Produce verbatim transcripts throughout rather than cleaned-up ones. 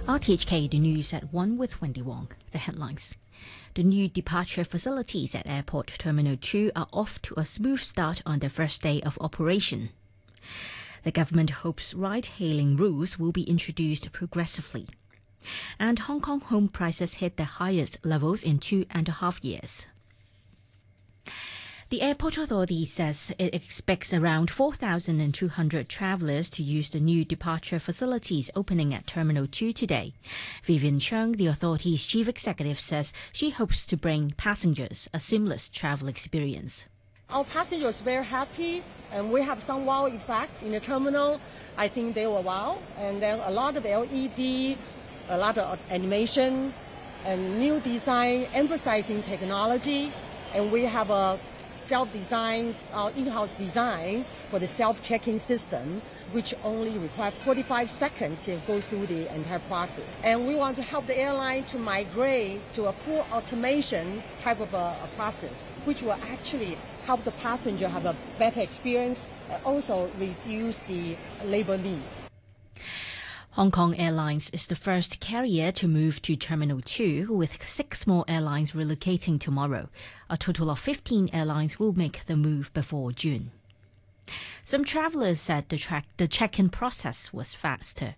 R T H K, the news at one with Wendy Wong. The headlines. The new departure facilities at Airport Terminal two are off to a smooth start on their first day of operation. The government hopes ride-hailing rules will be introduced progressively. And Hong Kong home prices hit their highest levels in two and a half years. The Airport Authority says it expects around four thousand two hundred travellers to use the new departure facilities opening at Terminal two today. Vivian Chung, the authority's chief executive, says she hopes to bring passengers a seamless travel experience. Our passengers are very happy, and we have some wow effects in the terminal. I think they were wow, and then a lot of L E D, a lot of animation, and new design emphasizing technology, and we have a self-designed, uh, in-house design for the self-checking system, which only requires forty-five seconds to go through the entire process. And we want to help the airline to migrate to a full automation type of a, a process, which will actually help the passenger have a better experience and also reduce the labor need. Hong Kong Airlines is the first carrier to move to Terminal two, with six more airlines relocating tomorrow. A total of fifteen airlines will make the move before June. Some travellers said the, track, the check-in process was faster.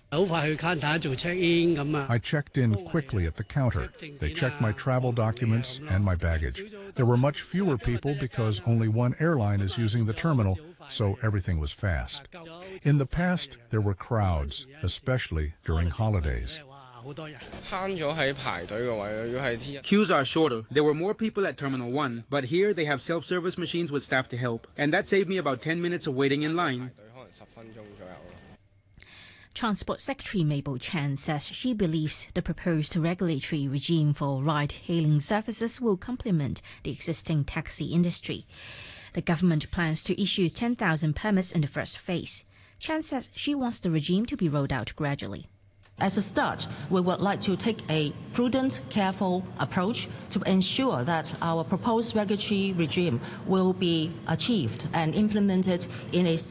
I checked in quickly at the counter. They checked my travel documents and my baggage. There were much fewer people because only one airline is using the terminal, so everything was fast. In the past, there were crowds, especially during holidays. Queues are shorter. There were more people at Terminal one, but here they have self-service machines with staff to help, and that saved me about ten minutes of waiting in line. Transport Secretary Mabel Chan says she believes the proposed regulatory regime for ride-hailing services will complement the existing taxi industry. The government plans to issue ten thousand permits in the first phase. Chan says she wants the regime to be rolled out gradually. As a start, we would like to take a prudent, careful approach to ensure that our proposed regulatory regime will be achieved and implemented in a